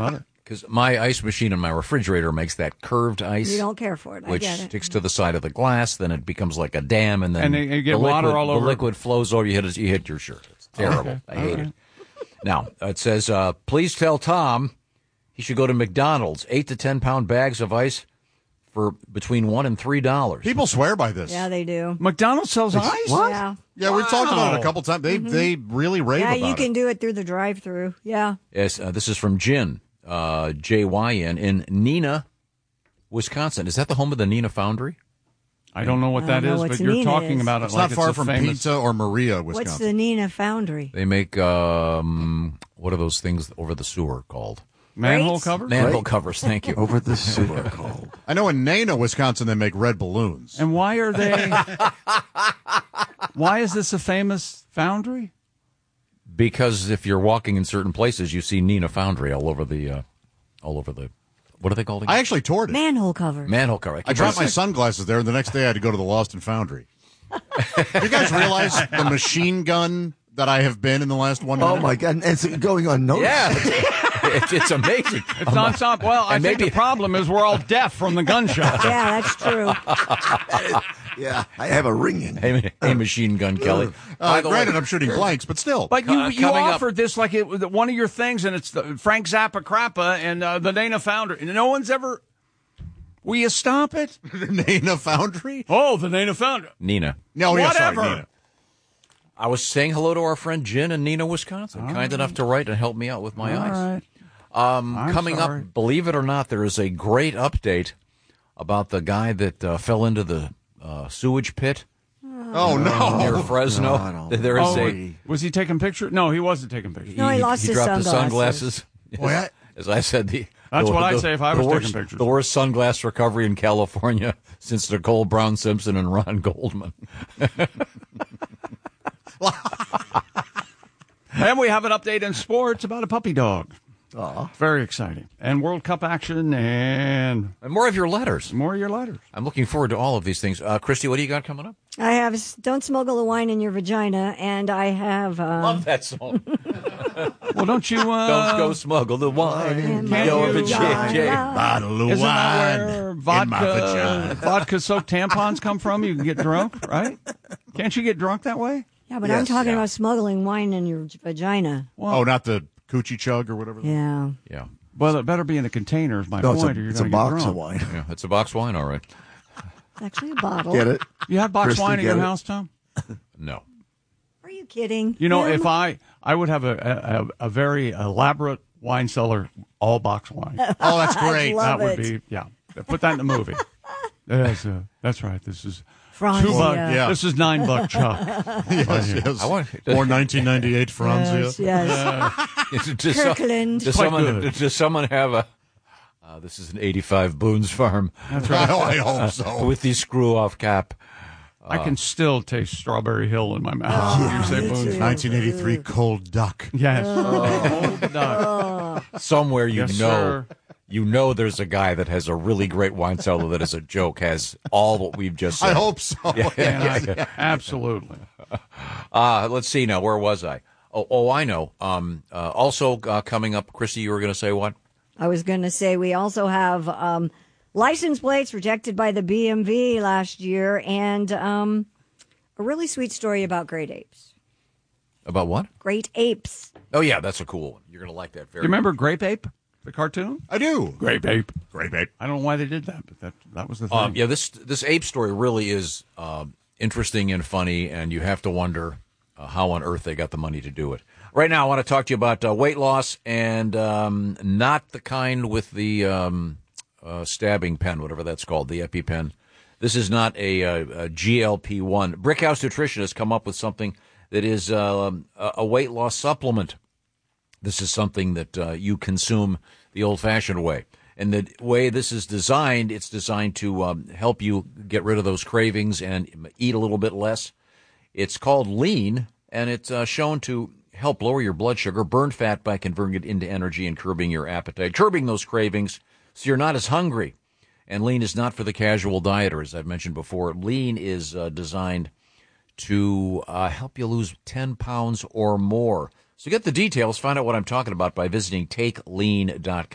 love it. Because my ice machine in my refrigerator makes that curved ice. You don't care for it. I Which get it. sticks to the side of the glass, then it becomes like a dam, and then you get the water liquid, all over. The liquid flows over, you hit your shirt. It's terrible. Okay. I hate it. Now, it says, please tell Tom he should go to McDonald's. 8 to 10 pound bags of ice for between $1 and $3. People swear by this. Yeah, they do. McDonald's sells ice? What? Yeah. Yeah, we've talked about it a couple times. They really rave Yeah, about it. you can do it through the drive-through. Yeah. Yes, this is from Jin, J-Y-N, in Neenah, Wisconsin. Is that the home of the Neenah Foundry? I don't know what that is, but you're talking about it it's like not far it's from famous... Pizza or Maria, Wisconsin. What's the Neenah Foundry? They make, what are those things over the sewer called? Manhole covers? Manhole covers, thank you. Over the sewer called. I know in Neenah, Wisconsin, they make red balloons. And why are they... Why is this a famous foundry? Because if you're walking in certain places, you see Neenah Foundry all over the, what are they called again? I actually toured it. Manhole cover. Manhole cover. I dropped my sunglasses there, and the next day I had to go to the Lost and Foundry. You guys realize the machine gun that I have been in the last 1 minute? Oh, my God. And it's going unnoticed. Yeah. It's amazing. It's nonstop. Well, I think the problem is we're all deaf from the gunshot. Yeah, that's true. Yeah, I have a ringing. Hey, Machine Gun Kelly. Granted, I'm shooting blanks, but still. But you coming offered this like it was one of your things, and it's the Frank Zappa Crappa and the Neenah Foundry. No one's ever... Will you stop it? The Neenah Foundry? Oh, the Neenah Foundry. Neenah. No, yeah, sorry, Whatever. Neenah. I was saying hello to our friend Jen in Neenah, Wisconsin. Kind enough to write and help me out with my ice. Right. Coming sorry. up, believe it or not, there is a great update about the guy that fell into the sewage pit Oh, no. near Fresno. No, There is Was he taking pictures? No, he wasn't taking pictures. No, he lost he his dropped sunglasses. the sunglasses. As I said, That's what I'd say if I was taking pictures. The worst sunglass recovery in California since Nicole Brown Simpson and Ron Goldman. And we have an update in sports about a puppy dog. Aw. Very exciting. And World Cup action and And more of your letters. more of your letters. I'm looking forward to all of these things. Christy, what do you got coming up? I have Don't Smuggle the Wine in Your Vagina, and I have... Love that song. Well, don't you... Don't go smuggle the wine in Can't your you- vagina. Bottle of Isn't that wine where in my vagina. vodka-soaked tampons come from? You can get drunk, right? Can't you get drunk that way? Yeah, but I'm Yes, talking yeah. about smuggling wine in your vagina. Oh, not the coochie chug or whatever? Yeah. Yeah. Well, it better be in a container is my No, point. or you're it's a gonna get box drunk. of wine. Yeah, it's a box wine, all right. It's actually a bottle. Get it? You have box Christy, wine in get your it? house, Tom? No. Are you kidding? You know, Him? if I would have a very elaborate wine cellar, all box wine. Oh, that's great. love That would it. be, yeah. Put that in the movie. That's right. This is Franzia. $2. Yeah. This is $9 Chuck. Yes, yes. I want- Or 1998 Franzia. Yes. Does Kirkland. Does someone have a... this is an 85 Boone's Farm I hope so. with the screw-off cap. I can still taste Strawberry Hill in my mouth. You say me Boone's too. 1983 Cold Duck. Yes. Old duck. Somewhere Yes, sir. you know there's a guy that has a really great wine cellar that as a joke has all what we've just said. I hope so. Absolutely. Let's see now. Where was I? Oh, I know. Also coming up, Christy, you were going to say what? I was going to say we also have license plates rejected by the BMV last year, and a really sweet story about great apes. About what? Great apes. Oh, yeah, that's a cool one. You're going to like that very You remember Grape Ape, the cartoon? I do. Grape Ape. Great, babe. I don't know why they did that, but that was the thing. Yeah, this ape story really is interesting and funny, and you have to wonder how on earth they got the money to do it. Right now, I want to talk to you about weight loss, and not the kind with the stabbing pen, whatever that's called, the EpiPen. This is not a GLP-1. Brickhouse Nutrition has come up with something that is a weight loss supplement. This is something that you consume the old-fashioned way. And the way this is designed, it's designed to help you get rid of those cravings and eat a little bit less. It's called Lean, and it's shown to help lower your blood sugar, burn fat by converting it into energy and curbing your appetite, curbing those cravings so you're not as hungry. And Lean is not for the casual dieter, as I've mentioned before. Lean is designed to help you lose 10 pounds or more. So get the details, find out what I'm talking about by visiting TakeLean.com.